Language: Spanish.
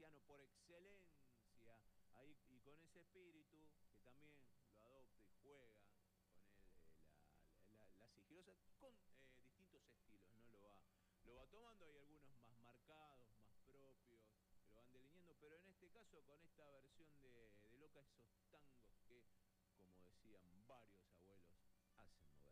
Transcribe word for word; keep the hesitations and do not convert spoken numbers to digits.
provinciano por excelencia, ahí, y con ese espíritu que también lo adopta y juega con él, eh, la, la, la sigilosa, con eh, distintos estilos, ¿no? Lo va, lo va tomando, hay algunos más marcados, más propios, que lo van delineando, pero en este caso con esta versión de, de Loca, esos tangos que, como decían varios abuelos, hacen mover